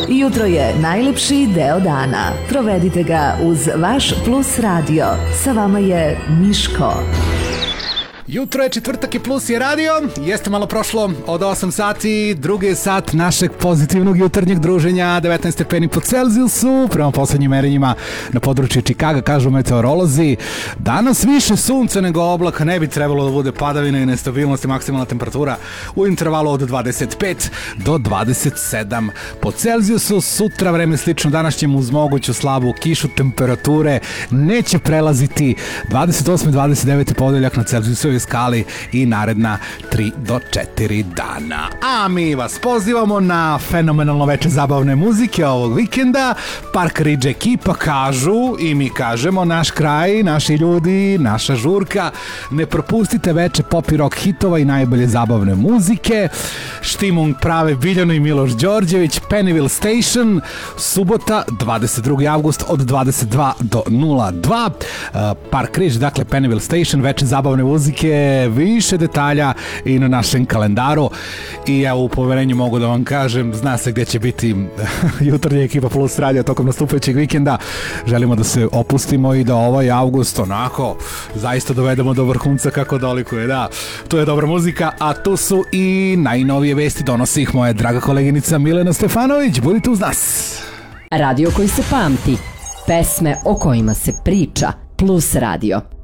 Jutro je najlepši deo dana. Provedite ga uz vaš Plus radio. Sa vama je Miško. Jutro je, četvrtak i Plus je radio. Jeste malo prošlo od 8 sati. Drugi je sat našeg pozitivnog jutarnjeg druženja. 19 stepeni po Celzijusu. Prema poslednjim merenjima na području Čikaga, kažu meteorolozi. Danas više sunca nego oblaka. Ne bi trebalo da bude padavina i nestabilnost i maksimalna temperatura u intervalu od 25 do 27 po Celzijusu. Sutra vreme slično današnjem uz moguću slabu kišu. Temperature neće prelaziti 28. 29. ponedeljak na Celzijusovoj skali i naredna 3 do 4 dana. A mi vas pozivamo na fenomenalno veče zabavne muzike ovog vikenda. Park Ridge ekipa kažu i mi kažemo naš kraj, naši ljudi, naša žurka. Ne propustite veče pop i rock hitova i najbolje zabavne muzike. Štimung prave Biljano i Miloš Đorđević, Pennyville Station, subota 22. avgust od 22 do 02. Park Ridge, dakle Pennyville Station, veče zabavne muzike, više detalja i na našem kalendaru. I evo u poverenju mogu da vam kažem, zna se gdje će biti jutarnja ekipa Plus radio tokom nastupajućeg vikenda. Želimo da se opustimo i da ovaj avgust onako zaista dovedemo do vrhunca kako dolikuje. Da, to je dobra muzika, a tu su i najnovije vesti, donosi ih moja draga koleginica Milena Stefanović. Budite uz nas. Radio koji se pamti, pesme o kojima se priča. Plus radio.